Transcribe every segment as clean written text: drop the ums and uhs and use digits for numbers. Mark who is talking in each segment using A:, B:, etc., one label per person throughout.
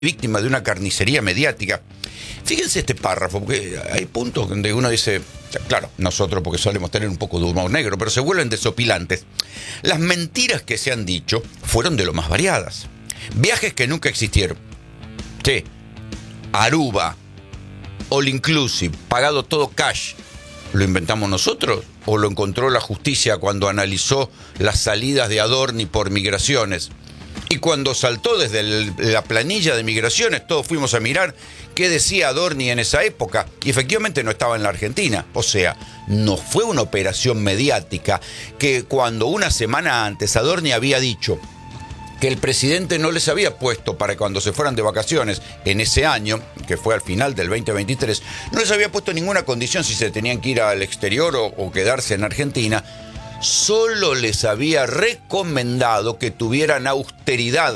A: víctima de una carnicería mediática. Fíjense este párrafo, porque hay puntos donde uno dice, claro, nosotros porque solemos tener un poco de humor negro, pero se vuelven desopilantes. Las mentiras que se han dicho fueron de lo más variadas. Viajes que nunca existieron. Sí, Aruba, all inclusive, pagado todo cash. ¿Lo inventamos nosotros o lo encontró la justicia cuando analizó las salidas de Adorni por migraciones? Y cuando saltó desde la planilla de migraciones, todos fuimos a mirar qué decía Adorni en esa época, y efectivamente no estaba en la Argentina. O sea, no fue una operación mediática que cuando una semana antes Adorni había dicho que el presidente no les había puesto para cuando se fueran de vacaciones en ese año, que fue al final del 2023, no les había puesto ninguna condición si se tenían que ir al exterior o quedarse en Argentina. Solo les había recomendado que tuvieran austeridad,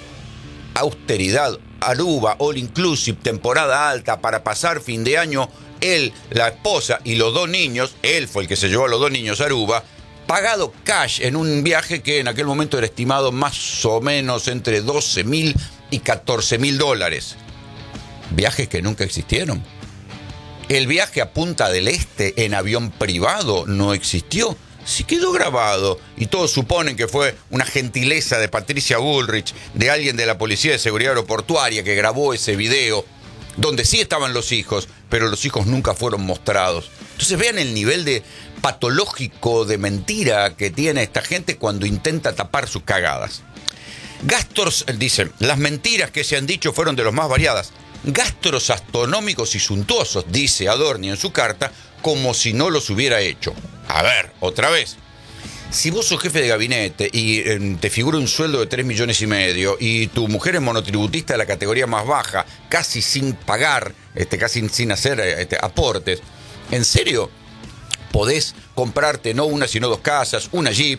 A: Aruba, all inclusive, temporada alta para pasar fin de año, él, la esposa y los dos niños, él fue el que se llevó a los dos niños a Aruba, pagado cash en un viaje que en aquel momento era estimado más o menos entre 12.000 y 14.000 dólares. Viajes que nunca existieron. El viaje a Punta del Este en avión privado no existió. Sí quedó grabado y todos suponen que fue una gentileza de Patricia Bullrich, de alguien de la Policía de Seguridad Aeroportuaria que grabó ese video, donde sí estaban los hijos, pero los hijos nunca fueron mostrados. Entonces vean el nivel de patológico de mentira que tiene esta gente cuando intenta tapar sus cagadas. Gastos, dicen, las mentiras que se han dicho fueron de los más variadas. Gastos astronómicos y suntuosos, dice Adorni en su carta, como si no los hubiera hecho. A ver, otra vez. Si vos sos jefe de gabinete y te figura un sueldo de 3,5 millones y tu mujer es monotributista de la categoría más baja, casi sin pagar, casi sin hacer aportes, ¿en serio podés comprarte no una sino dos casas, una Jeep?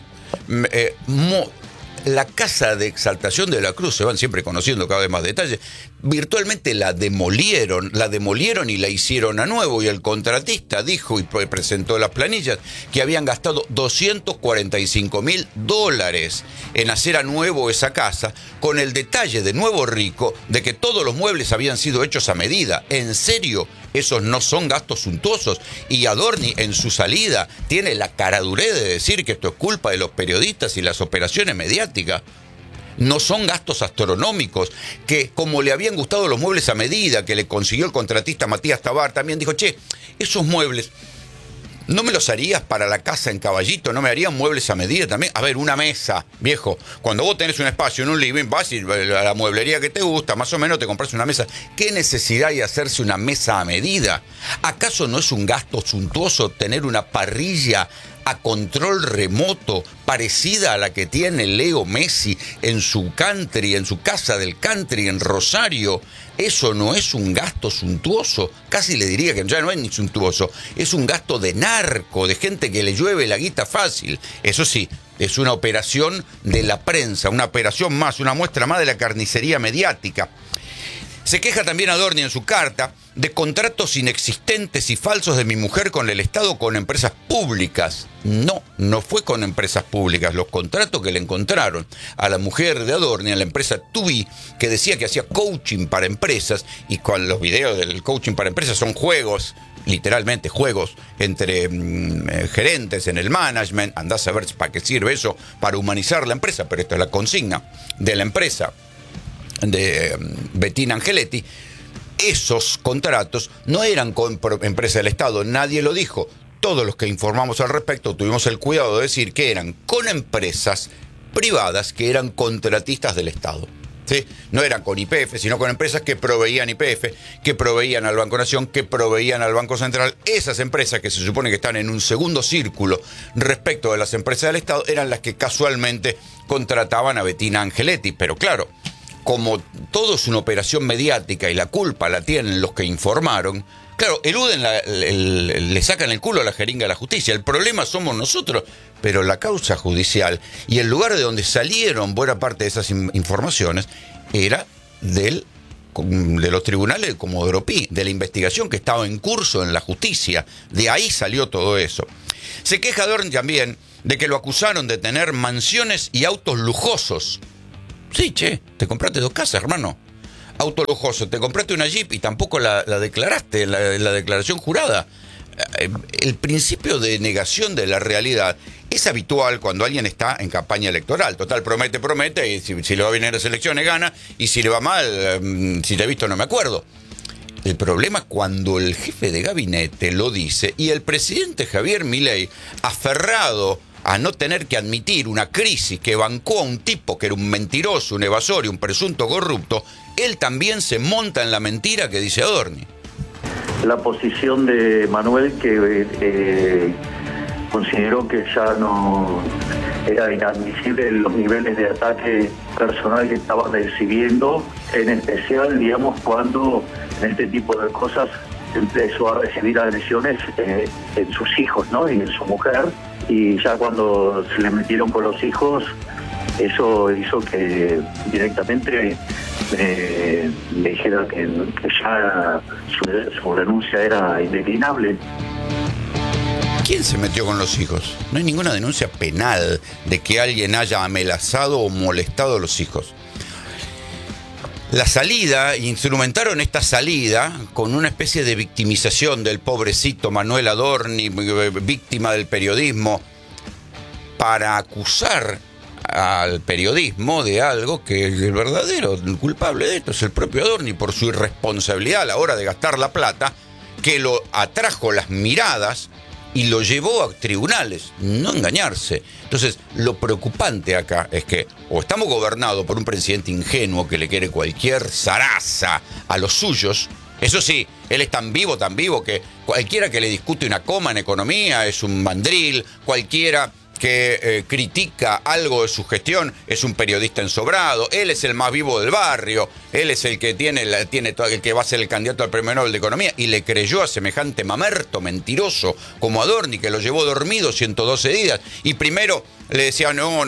A: La casa de Exaltación de la Cruz, se van siempre conociendo cada vez más detalles, virtualmente la demolieron y la hicieron a nuevo, y el contratista dijo y presentó las planillas que habían gastado $245.000 en hacer a nuevo esa casa, con el detalle de nuevo rico de que todos los muebles habían sido hechos a medida. ¿En serio? Esos no son gastos suntuosos. Y Adorni en su salida tiene la caradurez de decir que esto es culpa de los periodistas y las operaciones mediáticas. No son gastos astronómicos, que como le habían gustado los muebles a medida que le consiguió el contratista Matías Tabar, también dijo, che, esos muebles ¿no me los harías para la casa en Caballito? ¿No me harían muebles a medida también? A ver, una mesa, viejo. Cuando vos tenés un espacio en un living, vas a la mueblería que te gusta, más o menos te compras una mesa. ¿Qué necesidad hay de hacerse una mesa a medida? ¿Acaso no es un gasto suntuoso tener una parrilla a control remoto parecida a la que tiene Leo Messi en su country, en su casa del country en Rosario? Eso no es un gasto suntuoso, casi le diría que ya no es ni suntuoso, es un gasto de narco, de gente que le llueve la guita fácil. Eso sí, es una operación de la prensa, una operación más, una muestra más de la carnicería mediática. Se queja también Adorni en su carta de contratos inexistentes y falsos de mi mujer con el Estado con empresas públicas. No fue con empresas públicas. Los contratos que le encontraron a la mujer de Adorni, a la empresa Tubi, que decía que hacía coaching para empresas, y con los videos del coaching para empresas son juegos, literalmente juegos entre gerentes en el management. Andás a ver para qué sirve eso, para humanizar la empresa, pero esta es la consigna de la empresa de Bettina Angeletti. Esos contratos no eran con empresa del Estado, nadie lo dijo. Todos los que informamos al respecto tuvimos el cuidado de decir que eran con empresas privadas que eran contratistas del Estado. ¿Sí? No eran con YPF, sino con empresas que proveían YPF, que proveían al Banco Nación, que proveían al Banco Central. Esas empresas que se supone que están en un segundo círculo respecto de las empresas del Estado eran las que casualmente contrataban a Bettina Angeletti. Pero claro, como todo es una operación mediática y la culpa la tienen los que informaron, claro, eluden, le sacan el culo a la jeringa de la justicia. El problema somos nosotros, pero la causa judicial y el lugar de donde salieron buena parte de esas informaciones era de los tribunales de Comodoro Pi, de la investigación que estaba en curso en la justicia. De ahí salió todo eso. Se queja Adorni también de que lo acusaron de tener mansiones y autos lujosos. Sí, che, te compraste 2 casas, hermano. auto lujoso, te compraste una Jeep y tampoco la declaraste en la declaración jurada. El principio de negación de la realidad es habitual cuando alguien está en campaña electoral. Total, promete, y si le va bien en las elecciones gana, y si le va mal, si te he visto no me acuerdo. El problema es cuando el jefe de gabinete lo dice y el presidente Javier Milei, aferrado a no tener que admitir una crisis que bancó a un tipo que era un mentiroso, un evasor y un presunto corrupto, él también se monta en la mentira que dice Adorni.
B: La posición de Manuel, que consideró que ya no era inadmisible los niveles de ataque personal que estaba recibiendo, en especial, digamos, cuando en este tipo de cosas empezó a recibir agresiones en sus hijos, ¿no? Y en su mujer, y ya cuando se le metieron con los hijos, eso hizo que directamente me dijera que ya su renuncia era indeclinable.
A: ¿Quién se metió con los hijos? No hay ninguna denuncia penal de que alguien haya amenazado o molestado a los hijos. La salida, instrumentaron esta salida con una especie de victimización del pobrecito Manuel Adorni, víctima del periodismo, para acusar al periodismo de algo que el verdadero culpable de esto es el propio Adorni, por su irresponsabilidad a la hora de gastar la plata, que lo atrajo las miradas y lo llevó a tribunales, no engañarse. Entonces, lo preocupante acá es que o estamos gobernados por un presidente ingenuo que le quiere cualquier zaraza a los suyos. Eso sí, él es tan vivo que cualquiera que le discute una coma en economía es un mandril, cualquiera que critica algo de su gestión es un periodista ensobrado. Él es el más vivo del barrio, él es el que el que va a ser el candidato al Premio Nobel de Economía, y le creyó a semejante mamerto mentiroso como Adorni, que lo llevó dormido 112 días, y primero le decía no,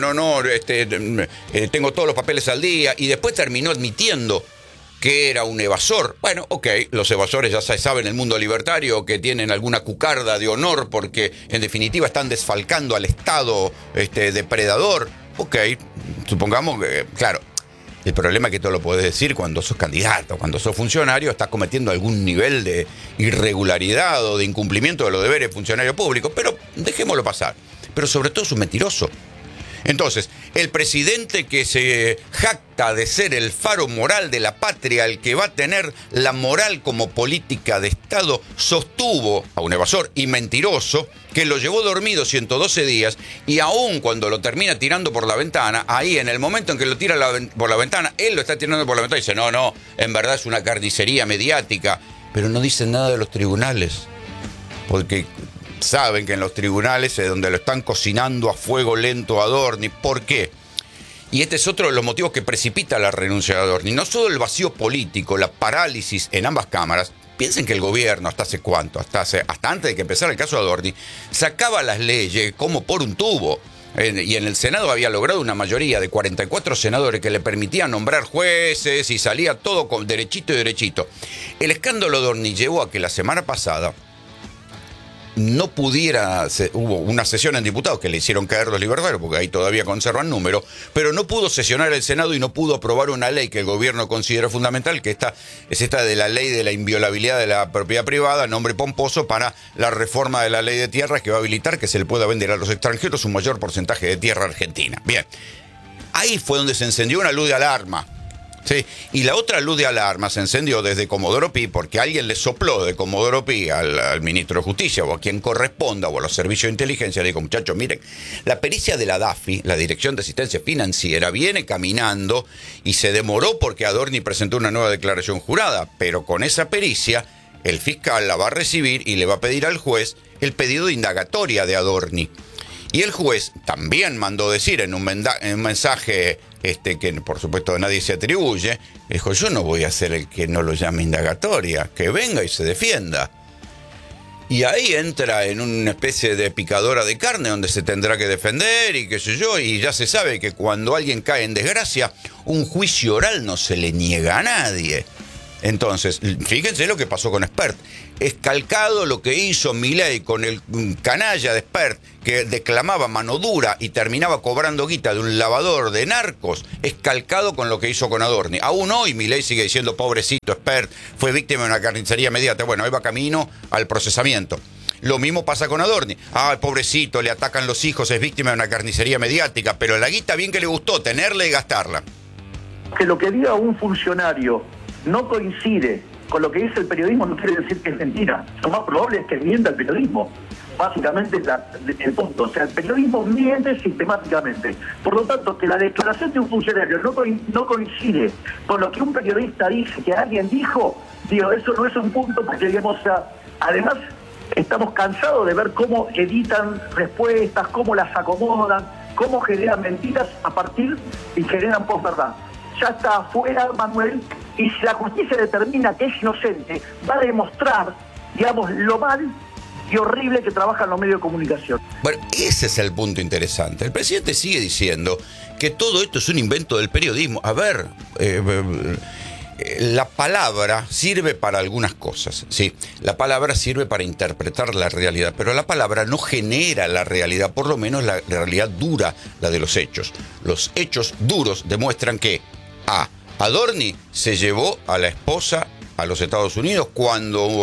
A: tengo todos los papeles al día, y después terminó admitiendo que era un evasor. Bueno, ok, los evasores ya se saben en el mundo libertario que tienen alguna cucarda de honor porque en definitiva están desfalcando al Estado depredador. Ok, supongamos que, claro, el problema es que tú lo podés decir cuando sos candidato, cuando sos funcionario, estás cometiendo algún nivel de irregularidad o de incumplimiento de los deberes de funcionario público, pero dejémoslo pasar. Pero sobre todo es un mentiroso. Entonces, el presidente que se jacta de ser el faro moral de la patria, el que va a tener la moral como política de Estado, sostuvo a un evasor y mentiroso que lo llevó dormido 112 días, y aún cuando lo termina tirando por la ventana, ahí en el momento en que lo tira por la ventana, él lo está tirando por la ventana y dice, no, en verdad es una carnicería mediática, pero no dicen nada de los tribunales, porque saben que en los tribunales es donde lo están cocinando a fuego lento a Adorni. ¿Por qué? Y este es otro de los motivos que precipita la renuncia de Adorni. No solo el vacío político, la parálisis en ambas cámaras. Piensen que el gobierno, hasta antes de que empezara el caso de Adorni, sacaba las leyes como por un tubo. Y en el Senado había logrado una mayoría de 44 senadores que le permitían nombrar jueces y salía todo con derechito y derechito. El escándalo de Adorni llevó a que la semana pasada hubo una sesión en diputados que le hicieron caer los libertarios, porque ahí todavía conservan número, pero no pudo sesionar el Senado y no pudo aprobar una ley que el gobierno considera fundamental, que es esta de la ley de la inviolabilidad de la propiedad privada, nombre pomposo, para la reforma de la ley de tierras que va a habilitar que se le pueda vender a los extranjeros un mayor porcentaje de tierra argentina. Bien, ahí fue donde se encendió una luz de alarma. Sí, y la otra luz de alarma se encendió desde Comodoro Pi, porque alguien le sopló de Comodoro Pi al ministro de Justicia o a quien corresponda o a los servicios de inteligencia. Le dijo, muchachos, miren, la pericia de la DAFI, la Dirección de Asistencia Financiera, viene caminando y se demoró porque Adorni presentó una nueva declaración jurada, pero con esa pericia el fiscal la va a recibir y le va a pedir al juez el pedido de indagatoria de Adorni. Y el juez también mandó decir en un mensaje que por supuesto nadie se atribuye, dijo, yo no voy a ser el que no lo llame indagatoria, que venga y se defienda. Y ahí entra en una especie de picadora de carne donde se tendrá que defender y qué sé yo, y ya se sabe que cuando alguien cae en desgracia, un juicio oral no se le niega a nadie. Entonces, fíjense lo que pasó con Spert. Es calcado lo que hizo Milei con el canalla de Spert, que declamaba mano dura y terminaba cobrando guita de un lavador de narcos. Es calcado con lo que hizo con Adorni. Aún hoy Milei sigue diciendo, pobrecito Spert, fue víctima de una carnicería mediática. Bueno, ahí va camino al procesamiento. Lo mismo pasa con Adorni. Ah, pobrecito, le atacan los hijos, es víctima de una carnicería mediática, pero la guita bien que le gustó, tenerla y gastarla.
B: Que lo que diga un funcionario no coincide con lo que dice el periodismo no quiere decir que es mentira. Lo más probable es que mienta el periodismo. Básicamente es el punto. O sea, el periodismo miente sistemáticamente. Por lo tanto, que la declaración de un funcionario no coincide con lo que un periodista dice que alguien dijo, digo, eso no es un punto porque, digamos, además estamos cansados de ver cómo editan respuestas, cómo las acomodan, cómo generan mentiras a partir y generan posverdad. Ya está afuera Manuel, y si la justicia determina que es inocente, va a demostrar, digamos, lo mal y horrible que trabajan los medios de comunicación.
A: Bueno, ese es el punto interesante. El presidente sigue diciendo que todo esto es un invento del periodismo. A ver, la palabra sirve para algunas cosas, ¿sí? La palabra sirve para interpretar la realidad, pero la palabra no genera la realidad, por lo menos la realidad dura, la de los hechos. Los hechos duros demuestran que Adorni se llevó a la esposa a los Estados Unidos cuando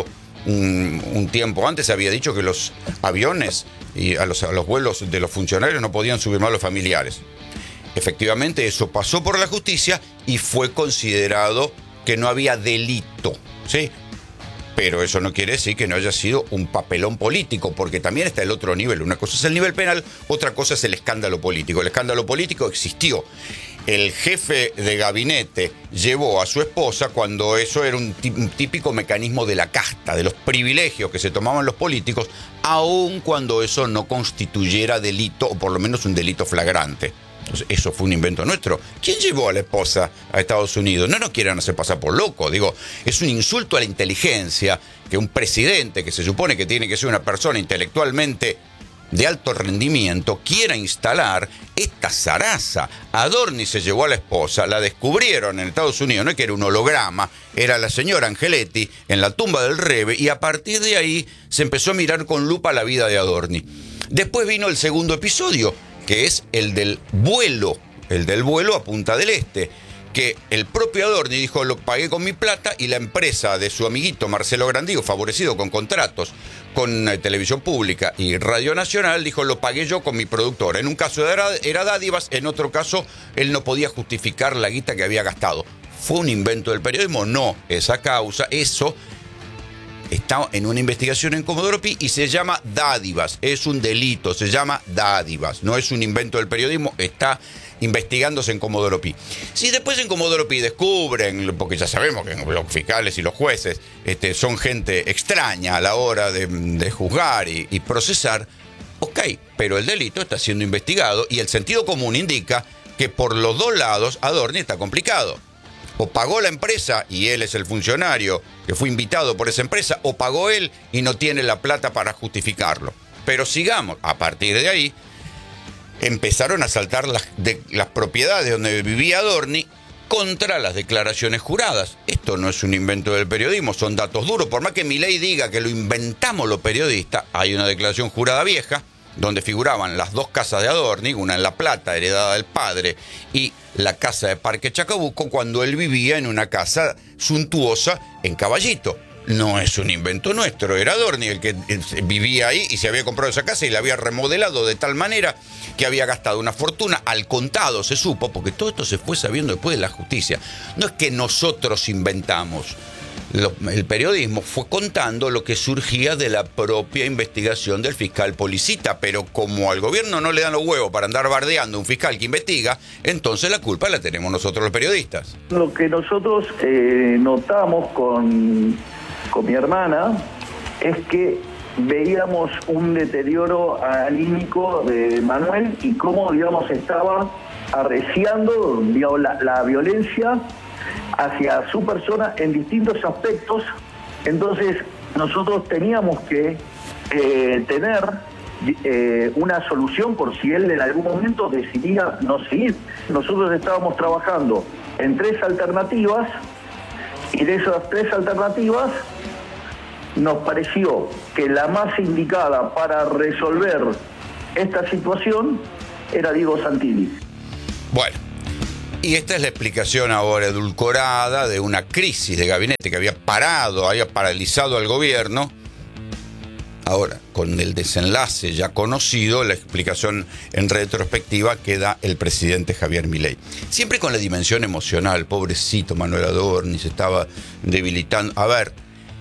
A: un tiempo antes había dicho que los aviones y a los vuelos de los funcionarios no podían subir más los familiares. Efectivamente, eso pasó por la justicia y fue considerado que no había delito, ¿sí? Pero eso no quiere decir que no haya sido un papelón político, porque también está el otro nivel. Una cosa es el nivel penal, otra cosa es el escándalo político. El escándalo político existió. El jefe de gabinete llevó a su esposa cuando eso era un típico mecanismo de la casta, de los privilegios que se tomaban los políticos, aun cuando eso no constituyera delito, o por lo menos un delito flagrante. Entonces, eso fue un invento nuestro. ¿Quién llevó a la esposa a Estados Unidos? No nos quieran hacer pasar por loco. Digo, es un insulto a la inteligencia que un presidente, que se supone que tiene que ser una persona intelectualmente de alto rendimiento, quiera instalar esta zaraza. Adorni se llevó a la esposa, la descubrieron en Estados Unidos, no es que era un holograma, era la señora Angeletti en la tumba del Rebe, y a partir de ahí se empezó a mirar con lupa la vida de Adorni. Después vino el segundo episodio, que es el del vuelo a Punta del Este, que el propio Adorni dijo, lo pagué con mi plata, y la empresa de su amiguito Marcelo Grandío, favorecido con contratos con Televisión Pública y Radio Nacional, dijo, lo pagué yo con mi productora. En un caso era dádivas, en otro caso él no podía justificar la guita que había gastado. ¿Fue un invento del periodismo? No, esa causa, eso está en una investigación en Comodoro Pi y se llama dádivas. Es un delito, se llama dádivas. No es un invento del periodismo, está investigándose en Comodoro Pi. Si después en Comodoro Pi descubren, porque ya sabemos que los fiscales y los jueces son gente extraña a la hora de juzgar y procesar, ok, pero el delito está siendo investigado y el sentido común indica que por los dos lados Adorni está complicado. O pagó la empresa y él es el funcionario que fue invitado por esa empresa, o pagó él y no tiene la plata para justificarlo. Pero sigamos, a partir de ahí empezaron a saltar las propiedades donde vivía Adorni contra las declaraciones juradas. Esto no es un invento del periodismo, son datos duros. Por más que Milei diga que lo inventamos los periodistas, hay una declaración jurada vieja donde figuraban las dos casas de Adorni, una en La Plata, heredada del padre, y la casa de Parque Chacabuco, cuando él vivía en una casa suntuosa en Caballito. No es un invento nuestro, era Adorni el que vivía ahí y se había comprado esa casa y la había remodelado de tal manera que había gastado una fortuna. Al contado se supo, porque todo esto se fue sabiendo después de la justicia. No es que nosotros inventamos. El periodismo fue contando lo que surgía de la propia investigación del fiscal Policita, pero como al gobierno no le dan los huevos para andar bardeando a un fiscal que investiga, entonces la culpa la tenemos nosotros los periodistas.
B: Lo que nosotros notamos con mi hermana es que veíamos un deterioro anímico de Manuel y cómo, digamos, estaba arreciando, digamos, la violencia hacia su persona en distintos aspectos. Entonces nosotros teníamos que tener una solución por si él en algún momento decidía no seguir. Nosotros estábamos trabajando en 3 alternativas Y de esas 3 alternativas, nos pareció que la más indicada para resolver esta situación era Diego Santilli.
A: Bueno, y esta es la explicación ahora edulcorada de una crisis de gabinete que había paralizado al gobierno. Ahora, con el desenlace ya conocido, la explicación en retrospectiva que da el presidente Javier Milei. Siempre con la dimensión emocional, pobrecito Manuel Adorni, se estaba debilitando. A ver,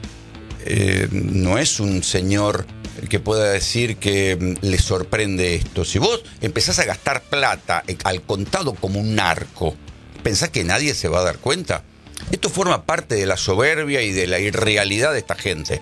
A: no es un señor que pueda decir que le sorprende esto. Si vos empezás a gastar plata al contado como un narco, ¿pensás que nadie se va a dar cuenta? Esto forma parte de la soberbia y de la irrealidad de esta gente.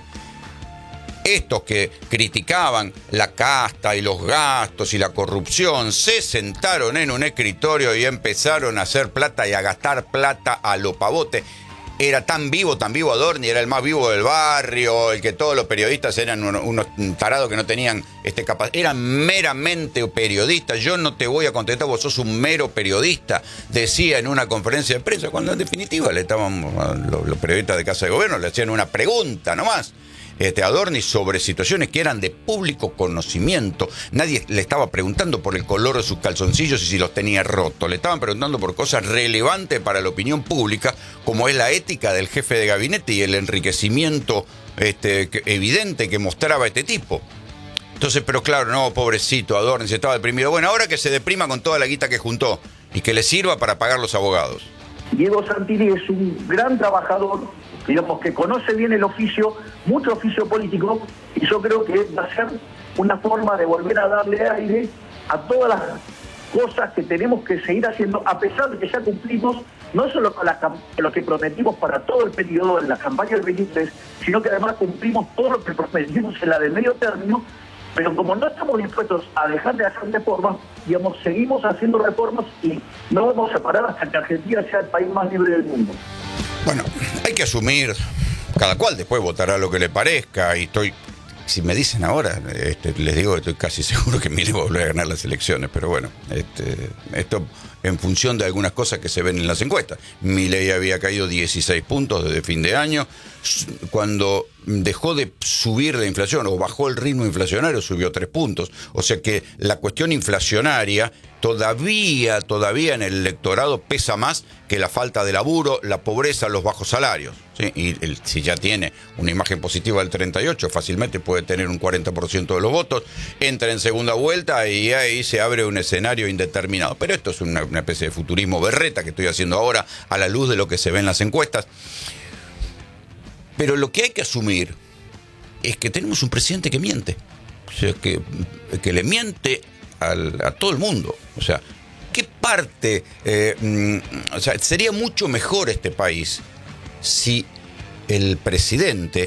A: Estos que criticaban la casta y los gastos y la corrupción se sentaron en un escritorio y empezaron a hacer plata y a gastar plata a lo pavote. Era tan vivo Adorni, era el más vivo del barrio, el que todos los periodistas eran unos tarados que no tenían capacidad. Eran meramente periodistas. Yo no te voy a contestar, vos sos un mero periodista, decía en una conferencia de prensa, cuando en definitiva los periodistas de Casa de Gobierno le hacían una pregunta nomás. Adorni sobre situaciones que eran de público conocimiento. Nadie le estaba preguntando por el color de sus calzoncillos y si los tenía rotos. Le estaban preguntando por cosas relevantes para la opinión pública, como es la ética del jefe de gabinete y el enriquecimiento evidente que mostraba este tipo. Entonces, pero claro, no, pobrecito Adorni, se estaba deprimido. Bueno, ahora que se deprima con toda la guita que juntó y que le sirva para pagar los abogados.
B: Diego Santilli es un gran trabajador, digamos que conoce bien el oficio, mucho oficio político, y yo creo que va a ser una forma de volver a darle aire a todas las cosas que tenemos que seguir haciendo, a pesar de que ya cumplimos no solo con lo que prometimos para todo el periodo de la campaña del 23, sino que además cumplimos todo lo que prometimos en la del medio término. Pero como no estamos dispuestos a dejar de hacer reformas, digamos, seguimos haciendo reformas y no vamos a parar hasta que Argentina sea el país más libre del mundo.
A: Bueno, hay que asumir, cada cual después votará lo que le parezca, y si me dicen ahora, les digo que estoy casi seguro que Milei va a volver a ganar las elecciones, pero bueno, esto en función de algunas cosas que se ven en las encuestas. Milei había caído 16 puntos desde fin de año. Cuando dejó de subir la inflación o bajó el ritmo inflacionario, subió 3 puntos. O sea que la cuestión inflacionaria todavía en el electorado pesa más que la falta de laburo, la pobreza, los bajos salarios. ¿Sí? Y si ya tiene una imagen positiva del 38, fácilmente puede tener un 40% de los votos, entra en segunda vuelta y ahí se abre un escenario indeterminado. Pero esto es una especie de futurismo berreta que estoy haciendo ahora a la luz de lo que se ve en las encuestas. Pero lo que hay que asumir es que tenemos un presidente que miente. O sea, que le miente a todo el mundo. O sea, ¿qué parte? Sería mucho mejor este país si un presidente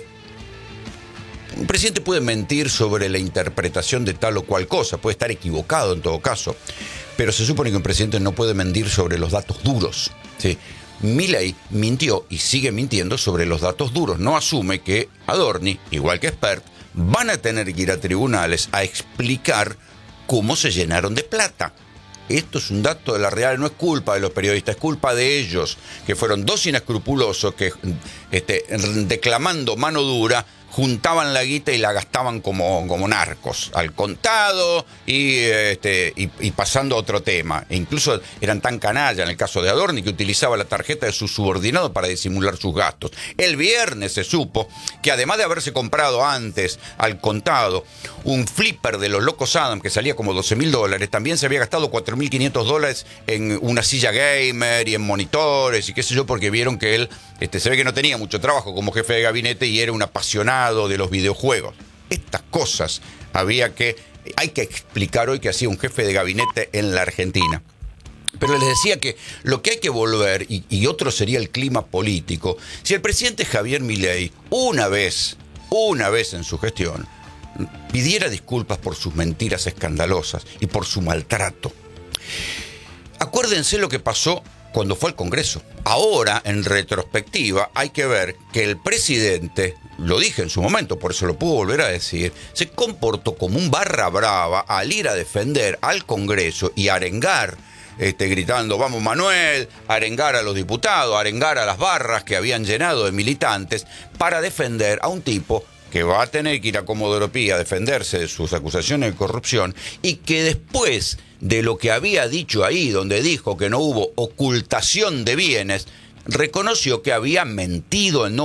A: puede mentir sobre la interpretación de tal o cual cosa, puede estar equivocado en todo caso, pero se supone que un presidente no puede mentir sobre los datos duros, ¿sí? Milei mintió y sigue mintiendo sobre los datos duros. No asume que Adorni, igual que Spert, van a tener que ir a tribunales a explicar cómo se llenaron de plata. Esto es un dato de la realidad, no es culpa de los periodistas, es culpa de ellos, que fueron dos inescrupulosos que, declamando mano dura, juntaban la guita y la gastaban como narcos, al contado y pasando a otro tema. E incluso eran tan canalla en el caso de Adorni que utilizaba la tarjeta de su subordinado para disimular sus gastos. El viernes se supo que además de haberse comprado antes al contado un flipper de los Locos Adam que salía como $12.000, también se había gastado $4.500 en una silla gamer y en monitores y qué sé yo, porque vieron que él se ve que no tenía mucho trabajo como jefe de gabinete y era un apasionado de los videojuegos. Estas cosas hay que explicar hoy que hacía un jefe de gabinete en la Argentina. Pero les decía que lo que hay que volver, y otro sería el clima político, si el presidente Javier Milei una vez en su gestión pidiera disculpas por sus mentiras escandalosas y por su maltrato. Acuérdense lo que pasó cuando fue al Congreso. Ahora, en retrospectiva, hay que ver que el presidente, lo dije en su momento, por eso lo puedo volver a decir, se comportó como un barra brava al ir a defender al Congreso y arengar gritando "Vamos Manuel", arengar a los diputados, arengar a las barras que habían llenado de militantes para defender a un tipo que va a tener que ir a Comodoro Pi a defenderse de sus acusaciones de corrupción y que después de lo que había dicho ahí, donde dijo que no hubo ocultación de bienes, reconoció que había mentido en no